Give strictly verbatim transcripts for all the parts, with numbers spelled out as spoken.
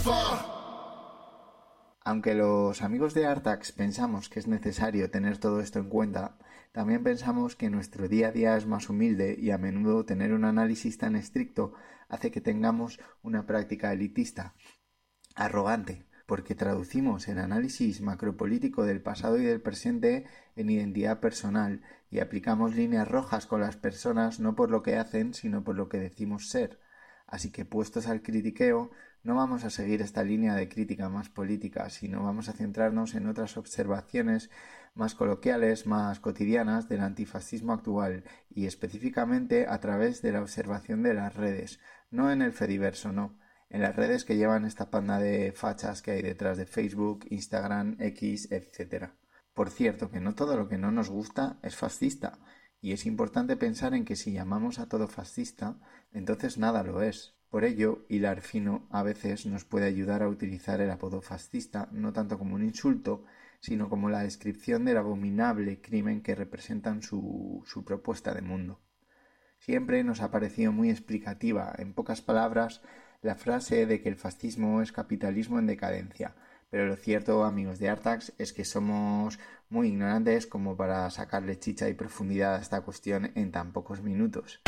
Aunque los amigos de Artax pensamos que es necesario tener todo esto en cuenta, también pensamos que nuestro día a día es más humilde y a menudo tener un análisis tan estricto hace que tengamos una práctica elitista, arrogante, porque traducimos el análisis macropolítico del pasado y del presente en identidad personal y aplicamos líneas rojas con las personas no por lo que hacen, sino por lo que decimos ser. Así que, puestos al critiqueo, no vamos a seguir esta línea de crítica más política, sino vamos a centrarnos en otras observaciones más coloquiales, más cotidianas del antifascismo actual y específicamente a través de la observación de las redes, no en el Fediverso, no, en las redes que llevan esta panda de fachas que hay detrás de Facebook, Instagram, X, etcétera. Por cierto, que no todo lo que no nos gusta es fascista, y es importante pensar en que si llamamos a todo fascista, entonces nada lo es. Por ello, hilar fino a veces nos puede ayudar a utilizar el apodo fascista no tanto como un insulto, sino como la descripción del abominable crimen que representan su, su propuesta de mundo. Siempre nos ha parecido muy explicativa, en pocas palabras, la frase de que el fascismo es capitalismo en decadencia, pero lo cierto, amigos de Artax, es que somos muy ignorantes como para sacarle chicha y profundidad a esta cuestión en tan pocos minutos.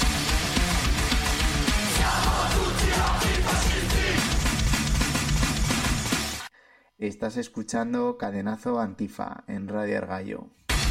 Estás escuchando Cadenazo Antifa en Radio Argallo.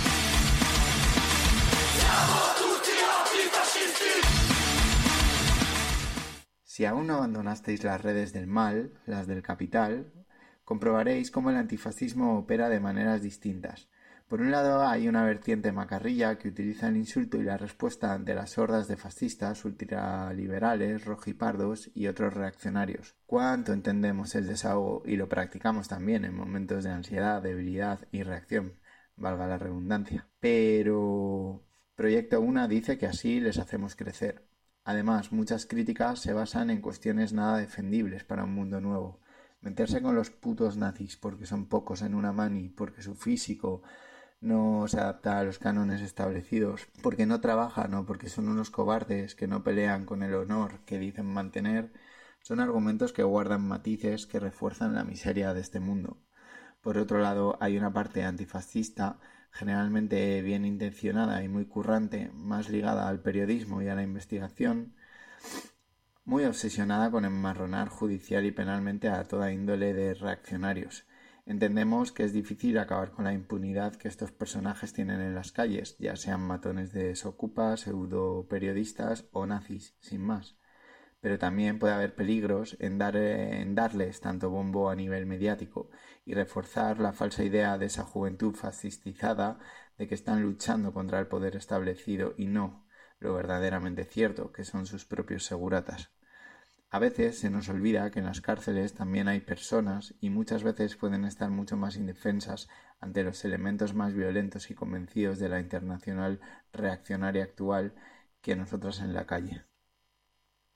Si aún no abandonasteis las redes del mal, las del capital, comprobaréis cómo el antifascismo opera de maneras distintas. Por un lado hay una vertiente macarrilla que utiliza el insulto y la respuesta ante las hordas de fascistas, ultraliberales, rojipardos y otros reaccionarios. ¿Cuánto entendemos el desahogo y lo practicamos también en momentos de ansiedad, debilidad y reacción? Valga la redundancia. Pero Proyecto UNA dice que así les hacemos crecer. Además, muchas críticas se basan en cuestiones nada defendibles para un mundo nuevo. Meterse con los putos nazis porque son pocos en una mani, porque su físico no se adapta a los cánones establecidos, porque no trabajan o porque son unos cobardes que no pelean con el honor que dicen mantener, son argumentos que guardan matices que refuerzan la miseria de este mundo. Por otro lado, hay una parte antifascista, generalmente bien intencionada y muy currante, más ligada al periodismo y a la investigación, muy obsesionada con enmarronar judicial y penalmente a toda índole de reaccionarios. Entendemos que es difícil acabar con la impunidad que estos personajes tienen en las calles, ya sean matones de desocupas, pseudo-periodistas o nazis, sin más. Pero también puede haber peligros en, dar, en darles tanto bombo a nivel mediático y reforzar la falsa idea de esa juventud fascistizada de que están luchando contra el poder establecido y no lo verdaderamente cierto, que son sus propios seguratas. A veces se nos olvida que en las cárceles también hay personas y muchas veces pueden estar mucho más indefensas ante los elementos más violentos y convencidos de la internacional reaccionaria actual que nosotros en la calle.